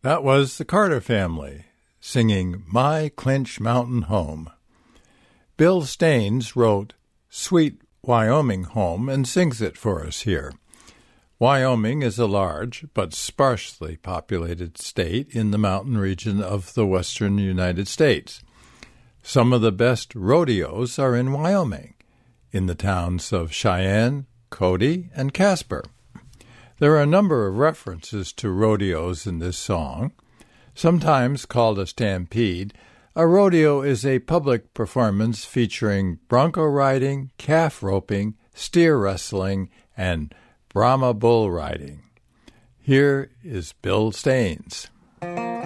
That was the Carter Family singing My Clinch Mountain Home. Bill Staines wrote Sweet Wyoming Home and sings it for us here. Wyoming is a large but sparsely populated state in the mountain region of the western United States. Some of the best rodeos are in Wyoming, in the towns of Cheyenne, Cody, and Casper. There are a number of references to rodeos in this song. Sometimes called a stampede, a rodeo is a public performance featuring bronco riding, calf roping, steer wrestling, and Brahma bull riding. Here is Bill Staines.